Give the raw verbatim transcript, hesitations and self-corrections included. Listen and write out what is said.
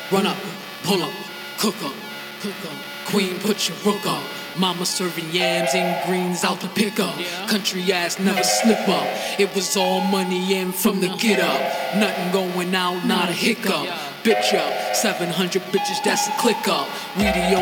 Run up, pull up, cook up, cook up. Queen, put your rook up. Mama serving yams and greens out to pick up. Country ass never slip up. It was all money in from the get up. Nothing going out, not a hiccup. Bitch up, seven hundred bitches, that's a click up. We the